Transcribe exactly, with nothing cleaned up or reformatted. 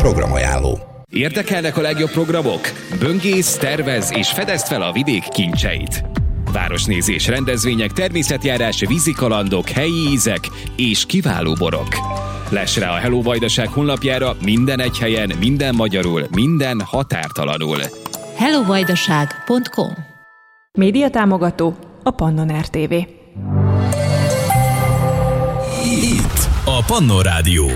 Programajánló. Érdekelnek a legjobb programok? Böngész, tervez és fedezd fel a vidék kincseit. Városnézés, rendezvények, természetjárás, vízikalandok, helyi ízek és kiváló borok. Less rá a Hello Vajdaság honlapjára minden egy helyen, minden magyarul, minden határtalanul. hello vajdaság pont com. Média támogató a Pannon er té vé. Itt a Pannon Rádió.